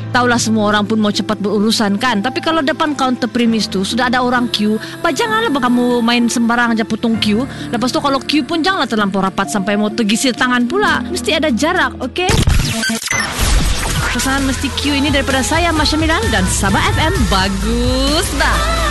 Taulah semua orang pun mau cepat berurusan kan. Tapi kalau depan counter premis tu sudah ada orang queue, janganlah kamu main sembarang aja putung queue. Lepas tu kalau queue pun janganlah terlampau rapat sampai mau tergisir tangan pula. Mesti ada jarak, okey? Pesanan mesti queue ini daripada saya, Masya Milan dan Sabah FM. Bagus dah.